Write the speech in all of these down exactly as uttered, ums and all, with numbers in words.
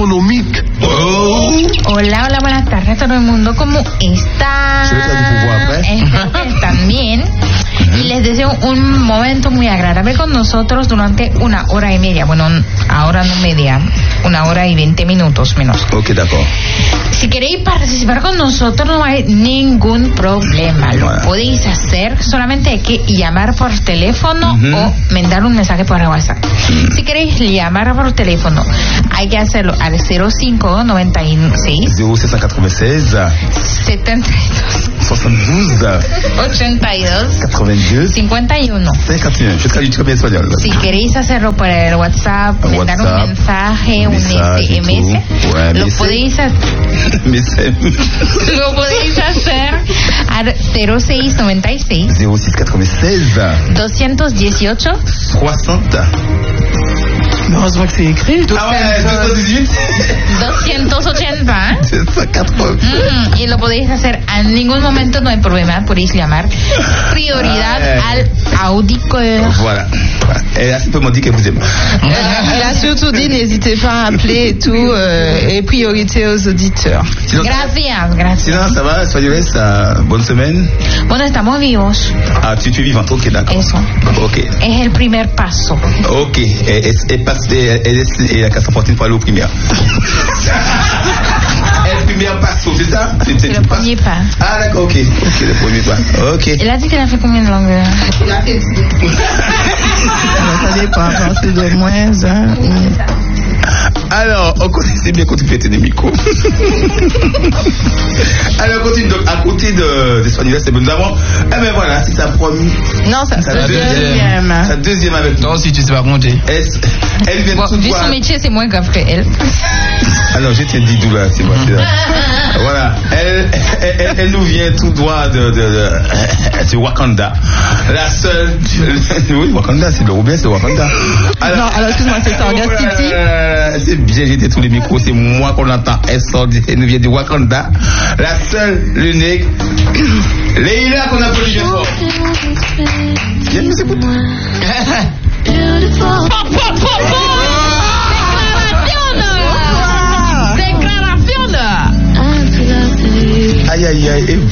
Económique. Oh. Hola, hola, buenas tardes a todo el mundo. ¿Cómo están? Je vais faire du pouvoir après. Espero que están bien. Y les deseo un momento muy agradable con nosotros durante una hora y media. Bueno, ahora no media, una hora y veinte minutos menos. Ok, d'accord. Si queréis participar con nosotros no hay ningún problema. Lo Voilà. podéis hacer, solamente hay que llamar por teléfono Ujú. o mandar un mensaje por WhatsApp. Si queréis llamar por teléfono, hay que hacerlo al cero cinco noventa y seis zéro sept cent quatre-vingt-seize, setenta y dos soixante-douze, ochenta y dos quatre-vingt-deux, cincuenta y uno. cinquante et un. Je traduis très bien espagnol. Si queréis hacerlo por el WhatsApp, Un mandar un WhatsApp, mensaje, un mensaje y S M S, tout. Ouais, lo mais podéis hacer. Mais c'est Lo podéis hacer al cero seis noventa y seis zéro six quatre-vingt-seize, doscientos dieciocho soixante. Heureusement que c'est écrit. Ah ouais, deux cent dix-huit, doscientos ochenta. deux cent quatre-vingts. Mm, y lo podéis hacer a ningún momento, no hay problema, podéis llamar. Prioridad Ouais. al auditeur. Voilà. Voilà. Elle a simplement dit qu'elle vous aime. Elle, elle a surtout dit n'hésitez pas à appeler et tout, euh, et priorité aux auditeurs. Sinon, Gracias, gracias. sinon, ça va, soyez ça, bonne semaine. Bueno, estamos vivos. Ah, tu, tu es vivante, ok, d'accord. Eso. Ok. Es el primer paso. Ok. Et, et, et, passe, et, et, et, et la casse pour aller au primaire. Et le primaire passe, c'est ça? C'est, C'est le premier pas. Ah, d'accord, ok. Ok, le premier pas. Ok. Elle a dit qu'elle a fait combien de langues? Ça dépend, à partir de moins un. Alors, on continue, c'est bien quand tu fais tes micros. Alors, on continue. Donc, à côté de, des soins c'est bon. Nous avons, eh ben voilà, c'est sa première. Non, ça Sa c'est deuxième. Sa deuxième avec nous. Non, si tu sais pas compter. Elle, elle vient Bon, tout vu voir. son métier, c'est moins grave que elle. Ah non, j'ai dit d'où là, c'est moi. c'est là. Voilà, elle, elle, elle, elle nous vient tout droit de, de, de, c'est Wakanda. La seule, oui, Wakanda, c'est le Roubaix, c'est Wakanda. Alors, Non, alors excuse-moi, c'est Sargas oh là City. là, c'est bien, j'ai tous les micros, c'est moi qu'on entend. Elle sort, elle nous vient de Wakanda. La seule, l'unique, Leïla qu'on applaudit bien fort. Viens, mais c'est pour toi. Aïe, aïe, aïe, et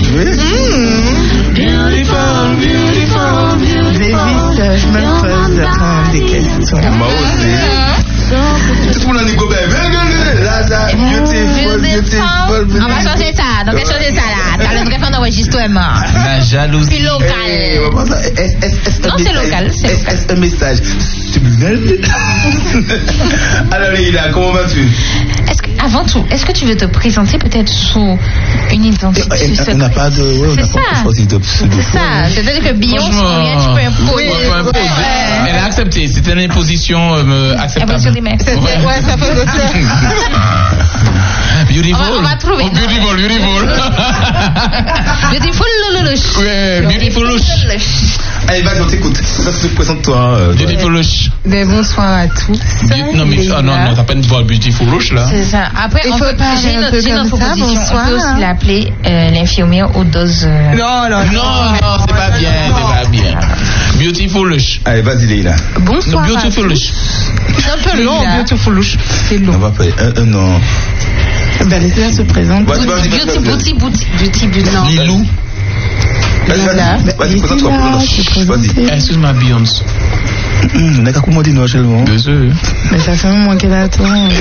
Davis, je me pose quand même des questions. moi aussi. Tout le monde a dit go back. Là, ça, beautiful, beautiful, beautiful. On va changer ça. Donc, on va changer ça là. T'as le téléphone d'enregistrement. La jalousie. Puis local. Eh, on va voir ça. Est-ce- est-ce- est-ce un Non, c'est message- local, c'est est-ce- local. Est-ce un message subliminal? Alors, Leïla, comment vas-tu? Est-ce que, avant tout, est-ce que tu veux te présenter peut-être sous une identité Eh, secrète? On n'a pas de. Ouais, on C'est n'a pas ça. de choisi de pseudo. C'est ça. C'est-à-dire que Beyoncé, Franchement, combien tu peux imposer? on peut imposer. Ouais. Elle a accepté. C'était une imposition euh, acceptable. Imposition des mecs. C'était- Ouais, ça faisait ça. Beautiful. On va- on va trouver. Oh, beautiful, beautiful. Beautiful louloulouche. Ouais, beautiful louche. Allez, vas-y, on t'écoute. Ça, se présente-toi. euh, toi. Beautiful louche. Mais bonsoir à tous. Beaut- Non, mais ah, non, non, t'as pas une voix beautiful louche là. C'est ça. Après, Il on faut peut parler j'ai un notre, peu j'ai notre comme ça, proposition. bonsoir. On peut aussi l'appeler euh, l'infirmière aux doses. euh, Non, non, Non, non, c'est pas bien, c'est pas bien. Beautiful louche. Allez, vas-y, Leïla. No, Bonsoir. à beautiful tous. louche. C'est un peu long. Leïla. Beautiful louche. C'est On long. va pas. Un, un nom. Ben, laissez-la se présenter. Vas-y, vas-y, vas-y, Beauty, vas-y. beauty, beauty, beauty, beauty. Non. Lilou. Vas-y, Leïla. vas-y. Vas-y, présente-toi. Leïla, Chut, se Vas-y. présenter. Excuse-moi, Beyoncé. On n'a qu'à commander, non, seulement. Désolé. Mais ça fait un moment qu'elle attend.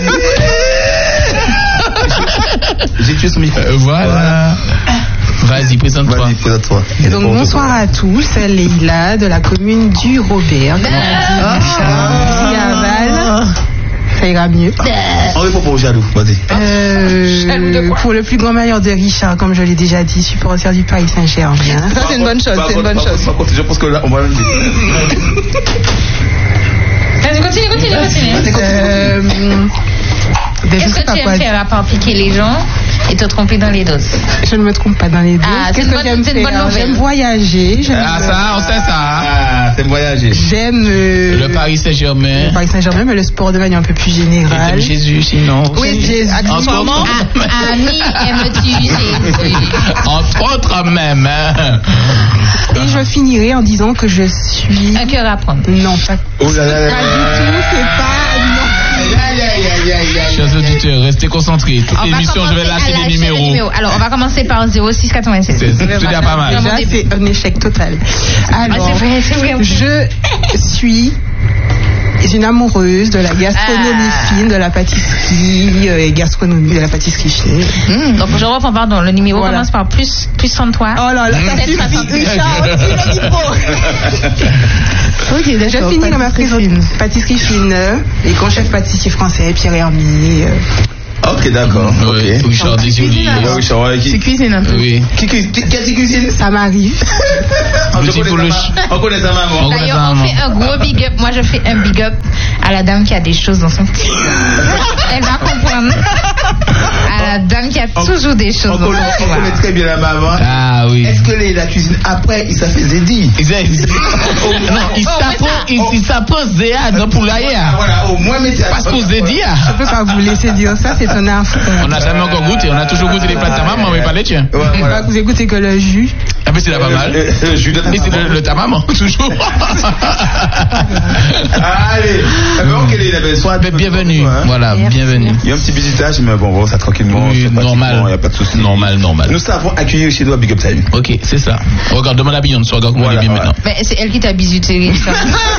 J'ai tué son micro. Euh, voilà. Vas-y, présente-toi. Vas-y, présente-toi. Et Donc n'importe bonsoir quoi. à tous, c'est Leïla de la commune du Robert. Comme a dit Richard, Aval. Ça ira mieux. On répond pas aux jaloux. Vas-y. Euh, pour le plus grand malheur de Richard, comme je l'ai déjà dit, supporter du Paris Saint-Germain. Ça c'est une bonne chose, Par c'est une contre- bonne par chose. contre- Par contre, je pense que là, on va le dire. Vas-y, continue, continue, continue. Euh, ben, je Est-ce sais que pas tu quoi. aimes faire à part piquer les gens et te tromper dans les doses? Je ne me trompe pas dans les deux. Ah, c'est Qu'est-ce une que bonne- j'aime c'est une bonne faire? nouvelle. J'aime voyager. J'aime, Ah, ça, on sait ça. Ah, c'est voyager. j'aime euh, Le Paris Saint-Germain. le Paris Saint-Germain, mais le sport de manière un peu plus Et générale. t'aimes Jésus, sinon. Oui, Jésus. Accessoirement. Ah, ami, aimes-tu Jésus? Entre autres même. Hein. Et je finirai en disant que je suis. Un cœur à prendre. Non, pas, Oh là là là pas là. du tout. C'est pas. Non. aïe, aïe, aïe, aïe. Chers auditeurs, restez concentrés. Toute On va l'émission, je vais commencer lâcher à des lâcher le numéros. numéro. Alors, on va commencer par zéro six quatre-vingt-seize. C'est c'est déjà pas mal. Déjà, c'est un échec total. Alors, Ah, c'est vrai, c'est vrai. je suis une amoureuse de la gastronomie Ah. fine, de la pâtisserie euh, et gastronomie de la pâtisserie fine. Mmh, donc, je reprends, pardon, le numéro Voilà. commence par plus, plus trente-trois. Oh là là, ça sept suffit, soixante-dix. Richard, dis le micro. Ok, Je d'accord. finis dans ma pâtisserie prise fine. pâtisserie fine, les grands chefs pâtissiers français, Pierre Hermé. euh, Ok, d'accord. Oui, Ok. Richard Desjolies. Ouais, Richard, ouais, qui- Tu cuisines un peu. Oui. Qui cuisine? Qui cuisine? Ça m'arrive. On Beautiful connaît le- sa ma- on connaît sa maman. On connaît D'ailleurs, sa on maman. fait un gros big up. Moi, je fais un big up à la dame qui a des choses dans son petit. Elle va comprendre. À la dame qui a toujours des choses On dans connaît, son on petit. connaît très bien la maman. Ah oui. Est-ce que les- la cuisine après, il s'est fait zédi? Exact. Non, il s'apprend, il, il s'apprend Zéa dans Ah, Poulaïa. voilà, au moins mettez Parce qu'on s'est dit, ah. Je peux pas vous laisser dire ça, c'est un affront. On n'a jamais encore goûté, on a toujours goûté les plats de ta maman, mais pas les tiens. Ouais, Voilà. voilà. Vous écoutez que le jus. Ah, mais c'est là pas mal. Euh, euh, jus de ta Et c'est maman. le, le ta maman, toujours. Allez, eh ben, ok, les labels, soit un Mais peu bienvenue, de temps, hein. voilà, Merci. bienvenue. Il y a un petit visitage, mais bon, bon ça tranquillement. Oui, c'est normal. Il n'y a pas de souci. Normal, normal. Nous savons accueillir chez nous à Big Up Time. Ok, c'est ça. Regarde, demande à Beyoncé, regarde comment Voilà, elle est bien voilà. maintenant. Mais c'est elle qui t'a bisuté. ça.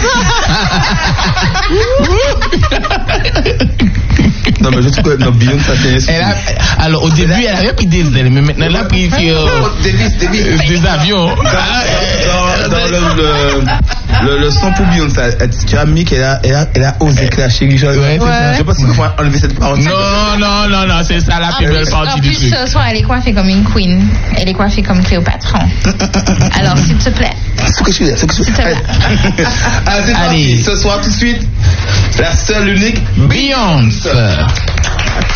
Non, mais je trouve que notre Beyoncé, ça c'est. Elle a, alors, au début, elle avait pris des ailes, mais maintenant, elle a pris euh, Oh, Davis, Davis. des avions. Dans, dans, dans le, le, le, le son pour Beyoncé, tu as mis qu'elle a, elle a, elle a osé clasher Richard. Ouais, c'est ça. Je sais pas si on va enlever cette parole. Non, non, non, non, c'est ça la En plus belle plus, partie en du plus, truc. ce soir, elle est coiffée comme une queen. Elle est coiffée comme Cléopâtre. Alors, s'il te plaît. Ce que je suis là, ce que je suis C'est là. vrai. Allez, c'est Allez. parti. Ce soir, tout de suite, la seule, unique Beyoncé.